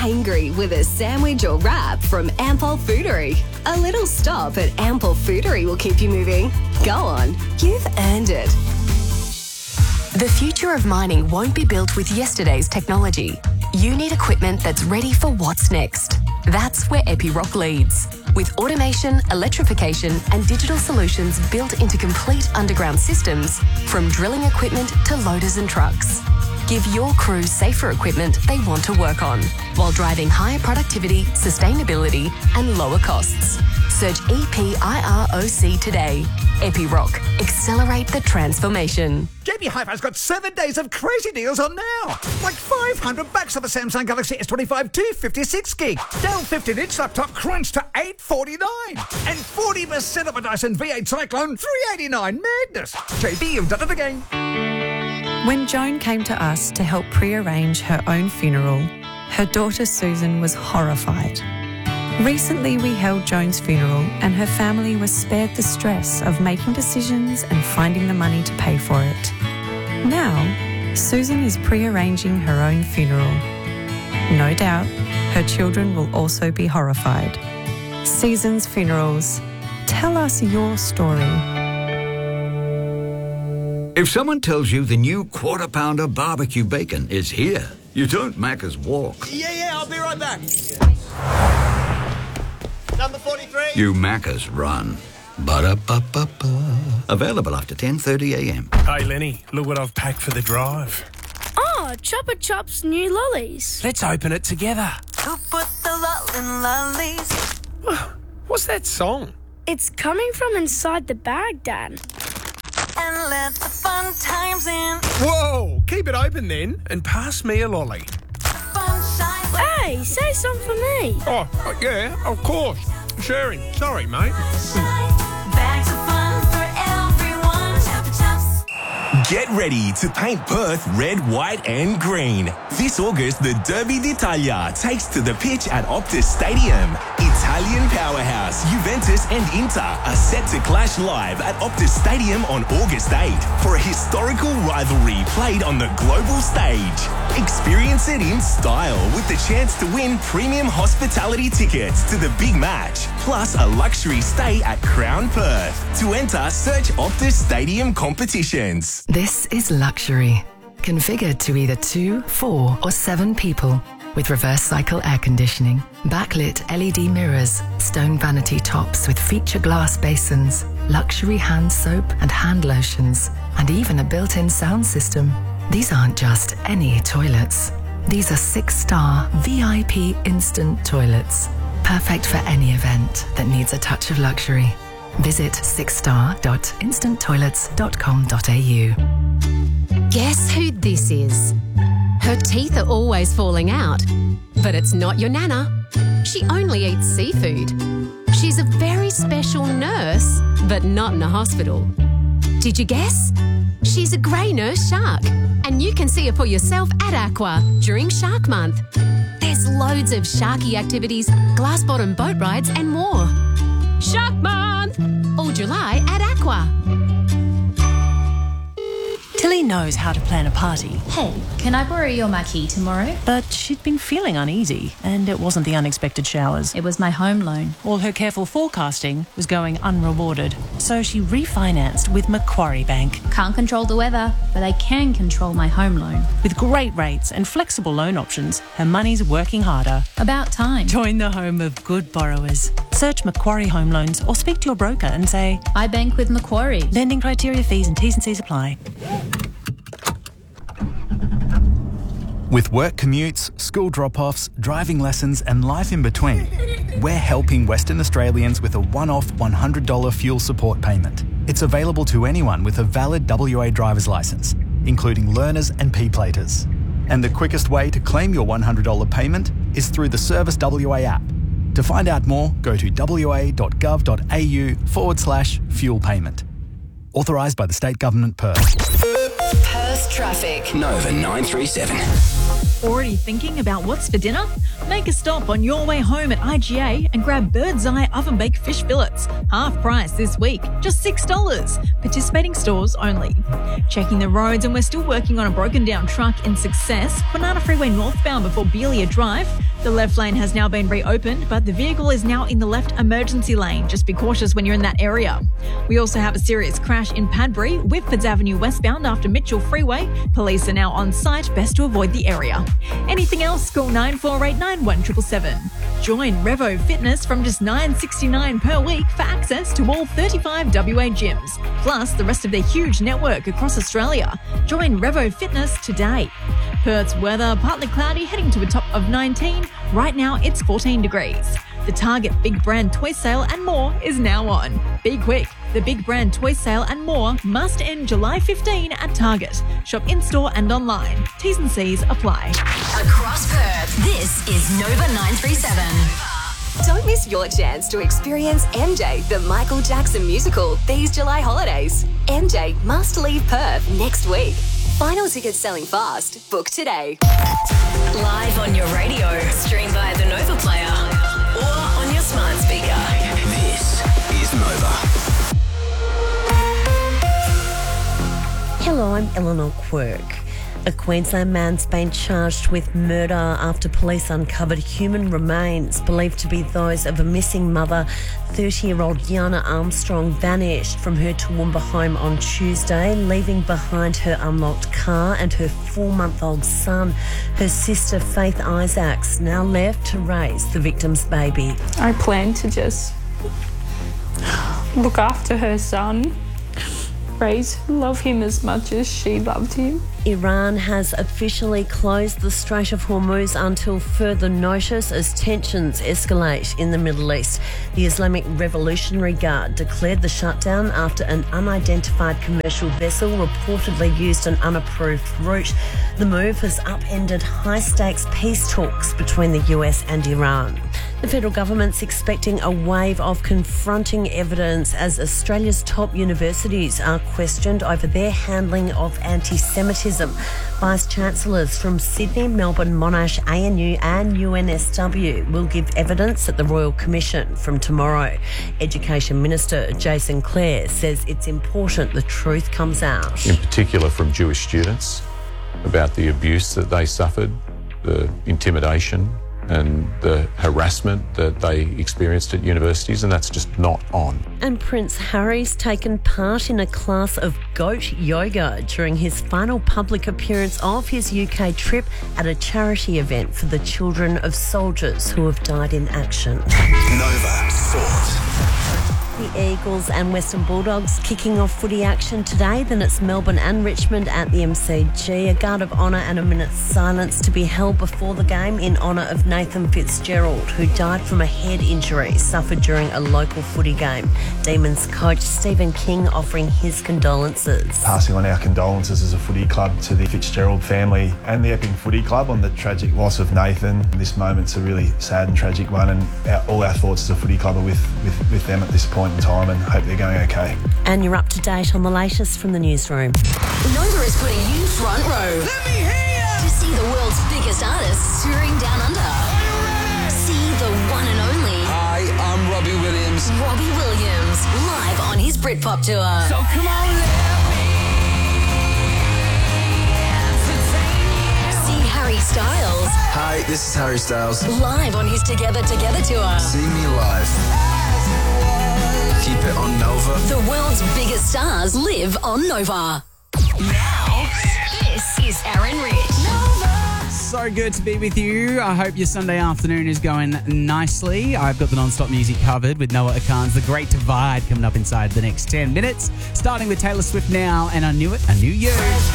hangry with a sandwich or wrap from Ampol Foodery? A little stop at Ampol Foodery will keep you moving. Go on, you've earned it. The future of mining won't be built with yesterday's technology. You need equipment that's ready for what's next. That's where Epiroc leads. With automation, electrification and digital solutions built into complete underground systems, from drilling equipment to loaders and trucks. Give your crew safer equipment they want to work on, while driving higher productivity, sustainability and lower costs. Search EPIROC today. Epiroc. Accelerate the transformation. JB Hi-Fi's got 7 days of crazy deals on now. Like $500 off a Samsung Galaxy S25 256 gig. Dell 15-inch laptop crunch to $849. And 40% off a Dyson V8 Cyclone $389. Madness. JB, you've done it again. When Joan came to us to help pre-arrange her own funeral, her daughter Susan was horrified. Recently, we held Joan's funeral and her family was spared the stress of making decisions and finding the money to pay for it. Now, Susan is pre-arranging her own funeral. No doubt, her children will also be horrified. Seasons Funerals. Tell us your story. If someone tells you the new Quarter Pounder barbecue bacon is here, you don't Macca's walk. Yeah, I'll be right back. Number 43. You Macca's run. Ba-da-ba-ba-ba. Available after 10:30 a.m. Hey, Lenny, look what I've packed for the drive. Oh, Chopper Chop's new lollies. Let's open it together. Who put the lol in lollies? What's that song? It's coming from inside the bag, Dad. And let the fun times in. Whoa! Keep it open then and pass me a lolly. Hey, say some for me. Oh, yeah, of course. Sharing. Sorry, mate. Bags of fun for everyone. Chopper Chops. Get ready to paint Perth red, white and green. This August, the Derby d'Italia takes to the pitch at Optus Stadium. Italian powerhouse Juventus and Inter are set to clash live at Optus Stadium on August 8 for a historical rivalry played on the global stage. Experience it in style with the chance to win premium hospitality tickets to the big match, plus a luxury stay at Crown Perth. To enter, search Optus Stadium competitions. This is luxury. Configured to either 2, 4 or 7 people. With reverse cycle air conditioning, backlit LED mirrors, stone vanity tops with feature glass basins, luxury hand soap and hand lotions, and even a built-in sound system. These aren't just any toilets. These are 6-star VIP instant toilets. Perfect for any event that needs a touch of luxury. Visit 6star.instanttoilets.com.au. Guess who this is? Her teeth are always falling out, but it's not your Nana. She only eats seafood. She's a very special nurse, but not in a hospital. Did you guess? She's a grey nurse shark, and you can see her for yourself at Aqua during Shark Month. There's loads of sharky activities, glass bottom boat rides and more. Shark Month! All July at Aqua. Tilly knows how to plan a party. Hey, can I borrow your marquee tomorrow? But she'd been feeling uneasy, and it wasn't the unexpected showers. It was my home loan. All her careful forecasting was going unrewarded, so she refinanced with Macquarie Bank. Can't control the weather, but I can control my home loan. With great rates and flexible loan options, her money's working harder. About time. Join the home of good borrowers. Search Macquarie Home Loans or speak to your broker and say, I bank with Macquarie. Lending criteria, fees and T's and C's apply. With work commutes, school drop-offs, driving lessons and life in between, we're helping Western Australians with a one-off $100 fuel support payment. It's available to anyone with a valid WA driver's licence, including learners and P-platers. And the quickest way to claim your $100 payment is through the Service WA app. To find out more, go to wa.gov.au/fuel payment. Authorised by the State Government, Perth. Perth traffic. Nova 937. Already thinking about what's for dinner? Make a stop on your way home at IGA and grab Bird's Eye oven-baked fish fillets. Half price this week, just $6. Participating stores only. Checking the roads, and we're still working on a broken down truck in Success, Banana Freeway northbound before Beelia Drive. The left lane has now been reopened, but the vehicle is now in the left emergency lane. Just be cautious when you're in that area. We also have a serious crash in Padbury, Whitfords Avenue westbound after Mitchell Freeway. Police are now on site, best to avoid the area. Anything else, call 9489 1777. Join Revo Fitness from just $9.69 per week for access to all 35 WA gyms, plus the rest of their huge network across Australia. Join Revo Fitness today. Perth's weather, partly cloudy, heading to a top of 19. Right now, it's 14 degrees. The Target Big Brand Toy Sale and more is now on. Be quick. The Big Brand Toy Sale and more must end July 15 at Target. Shop in-store and online. T's and C's apply. Across Perth, this is Nova 937. Don't miss your chance to experience MJ, the Michael Jackson musical, these July holidays. MJ must leave Perth next week. Final tickets selling fast. Book today. Live on your radio, stream via the Nova Player or on your smart speaker. This is Nova. Hello, I'm Eleanor Quirk. A Queensland man's been charged with murder after police uncovered human remains believed to be those of a missing mother. 30-year-old Yana Armstrong vanished from her Toowoomba home on Tuesday, leaving behind her unlocked car and her 4-month-old son. Her sister, Faith Isaacs, now left to raise the victim's baby. I plan to just look after her son, love him as much as she loved him. Iran has officially closed the Strait of Hormuz until further notice as tensions escalate in the Middle East. The Islamic Revolutionary Guard declared the shutdown after an unidentified commercial vessel reportedly used an unapproved route. The move has upended high-stakes peace talks between the US and Iran. The federal government's expecting a wave of confronting evidence as Australia's top universities are questioned over their handling of anti-Semitism. Vice-Chancellors from Sydney, Melbourne, Monash, ANU and UNSW will give evidence at the Royal Commission from tomorrow. Education Minister Jason Clare says it's important the truth comes out. In particular from Jewish students about the abuse that they suffered, the intimidation and the harassment that they experienced at universities, and that's just not on. And Prince Harry's taken part in a class of goat yoga during his final public appearance of his UK trip at a charity event for the children of soldiers who have died in action. Nova Sport. The Eagles and Western Bulldogs kicking off footy action today. Then it's Melbourne and Richmond at the MCG. A guard of honour and a minute's silence to be held before the game in honour of Nathan Fitzgerald, who died from a head injury suffered during a local footy game. Demons coach Stephen King offering his condolences. Passing on our condolences as a footy club to the Fitzgerald family and the Epping Footy Club on the tragic loss of Nathan. This moment's a really sad and tragic one, and all our thoughts as a footy club are with them at this point in time, and hope they're going okay. And you're up to date on the latest from the newsroom. Nova is putting you front row. Let me hear ya! To see the world's biggest artists touring down under. See the one and only. Hi, I'm Robbie Williams. Robbie Williams, live on his Britpop tour. So come on, let me See Harry Styles. Hi, this is Harry Styles. Live on his Together Together tour. See me live. Keep it on Nova. The world's biggest stars live on Nova. Now, this is Aaron Rich. Nova. So good to be with you. I hope your Sunday afternoon is going nicely. I've got the non-stop music covered with Noah Akan's The Great Divide coming up inside the next 10 minutes. Starting with Taylor Swift now, and I Knew It, A New You.